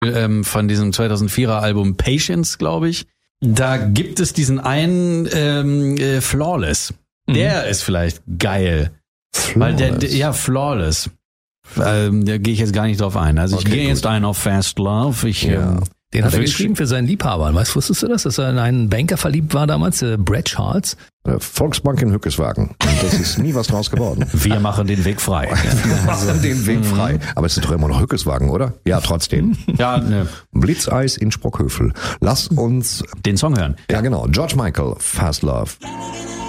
von diesem 2004er Album Patience, glaube ich. Da gibt es diesen einen Flawless. Der ist vielleicht geil. Weil Flawless. Da gehe ich jetzt gar nicht drauf ein. Also ich gehe jetzt ein auf Fast Love. Den hat er geschrieben für seinen Liebhaber. Wusstest du das, dass er in einen Banker verliebt war damals, Brad Charles? Volksbank in Hückeswagen. Und das ist nie was draus geworden. Wir machen den Weg frei. Wir machen den Weg frei. Aber es ist doch immer noch Hückeswagen, oder? Ja, trotzdem. Ja, ne. Blitzeis in Sprockhövel. Lass uns den Song hören. Ja, genau. George Michael, Fast Love.